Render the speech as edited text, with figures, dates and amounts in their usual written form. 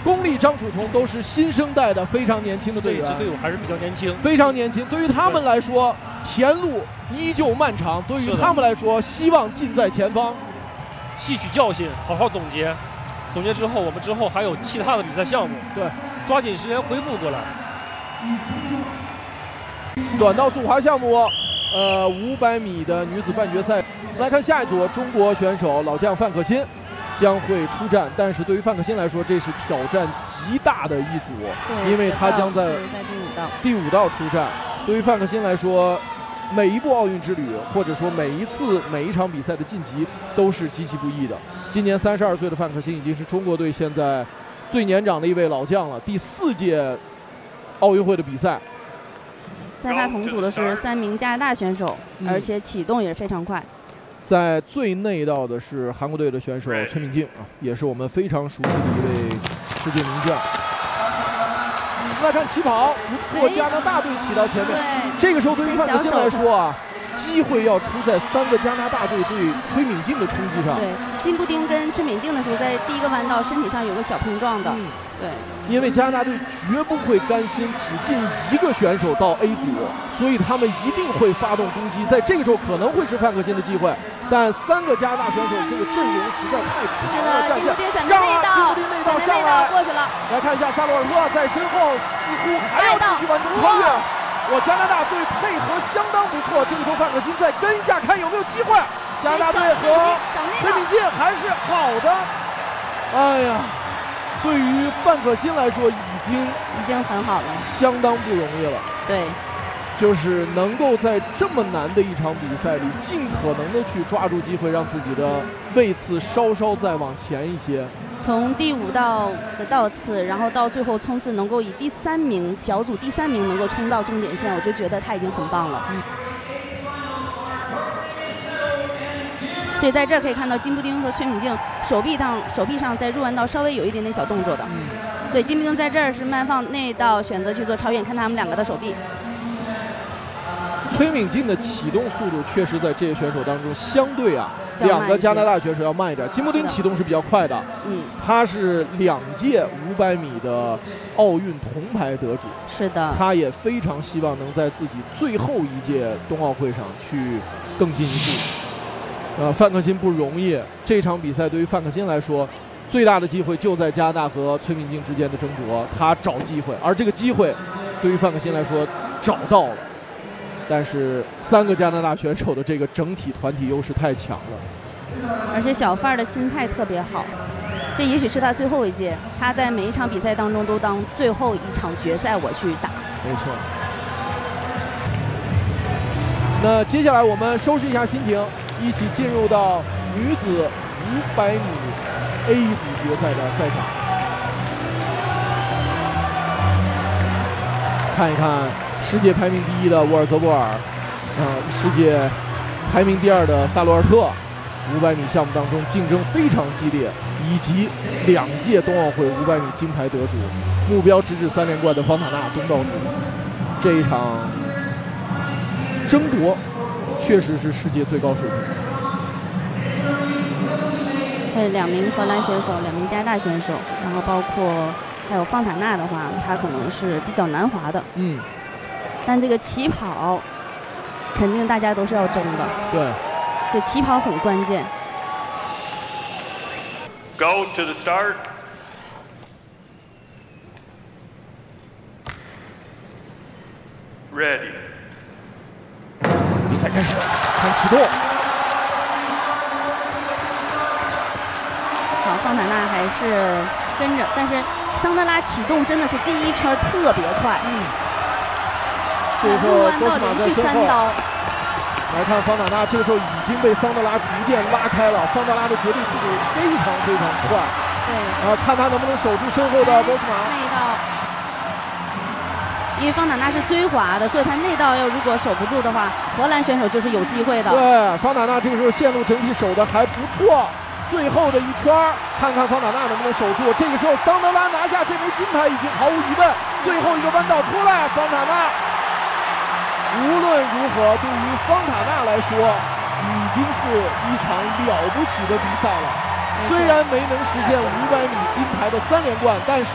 巩俐、张楚彤都是新生代的非常年轻的队员， 这支队伍还是比较年轻， 非常年轻。对于他们来说，前路依旧漫长。对于他们来说，希望近在前方。 吸取教训，好好总结。总结之后，我们之后还有其他的比赛项目， 对， 抓紧时间恢复过来。 短道速滑项目，500米的女子半决赛，来看下一组，中国选手老将范可新将会出战。但是对于范可新来说，这是挑战极大的一组，因为他将在第5道出战。对于范可新来说，每一步奥运之旅，或者说每一场比赛的晋级都是极其不易的。今年32岁的范可新已经是中国队现在最年长的一位老将了。第4届奥运会的比赛， 在他同组的是3名加拿大选手，而且启动也是非常快。 在最内道的是韩国队的选手崔敏静啊，也是我们非常熟悉的一位世界名将。再看起跑，不错，加拿大队起到前面。这个时候对于范可新来说啊，机会要出在3个加拿大队对崔敏静的冲击上。 对，金布丁跟崔敏静的时候，在第1个弯道身体上有个小碰撞的。对， 因为加拿大队绝不会甘心只进1个选手到 A 组，所以他们一定会发动攻击。在这个时候可能会是范可新的机会，但3个加拿大选手这个阵容实在太强了。 金布丁选的上内道， 金布丁内道上来过去了。 来看一下萨洛尔特在身后似乎还要继续完成超越。加拿大队配合相当不错，这个时候范可新再跟一下，看有没有机会。加拿大队和崔敏静还是好的。哎呀，对于范可新来说，已经很好了，相当不容易了。 对， 就是能够在这么难的一场比赛里，尽可能的去抓住机会，让自己的位次稍稍再往前一些。 从第5道的道次，然后到最后冲刺能够以小组第3名能够冲到终点线，我就觉得他已经很棒了。所以在这儿可以看到金布丁和崔敏静手臂上在入弯道稍微有一点点小动作的，所以金布丁在这儿是慢放内道选择去做超越，看他们2个的手臂。 崔敏静的启动速度确实在这些选手当中相对2个加拿大选手要慢一点。金布丁启动是比较快的，他是2届500米的奥运铜牌得主， 是的， 他也非常希望能在自己最后一届冬奥会上去更进一步。范可新不容易，这场比赛对于范可新来说，最大的机会就在加拿大和崔敏静之间的争夺，他找机会，而这个机会对于范可新来说找到了。但是3个加拿大选手的这个整体团体优势太强了， 而且小范儿的心态特别好，这也许是他最后一届，他在每一场比赛当中都当最后一场决赛我去打。 没错。那接下来我们收拾一下心情，一起进入到女子500米 A 组决赛的赛场，看一看世界排名第1的沃尔泽波尔，世界排名第2的萨洛尔特，500米项目当中竞争非常激烈，以及2届冬奥会500米金牌得主，目标直至3连冠的方塔纳东道主。这一场争夺确实是世界最高水平。 对，2名荷兰选手，2名加拿大选手，然后包括还有方塔纳的话，他可能是比较难滑的。但这个起跑肯定大家都是要争的。 对， 所以起跑很关键。 Go to the start. Ready. 比赛开始，看启动。 好，方塔纳还是跟着，但是桑德拉启动真的是第1圈特别快。 这个时候多斯马连续 3 刀。 来看方塔纳，这个时候已经被桑德拉逐渐拉开了。桑德拉的绝对速度非常非常快。 对。 看他能不能守住身后的多斯马。 内道，因为方塔纳是追滑的，所以他内道如果守不住的话，荷兰选手就是有机会的。 对，方塔纳这个时候线路整体守的还不错。最后的1圈，看看方塔纳能不能守住。这个时候桑德拉拿下这枚金牌已经毫无疑问。最后一个弯道出来，方塔纳。无论如何，对于方塔纳来说，已经是一场了不起的比赛了。虽然没能实现500米金牌的3连冠，但是